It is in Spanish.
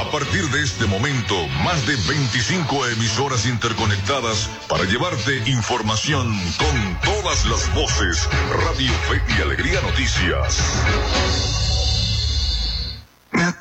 A partir de este momento, más de 25 emisoras interconectadas para llevarte información con todas las voces. Radio Fe y Alegría Noticias.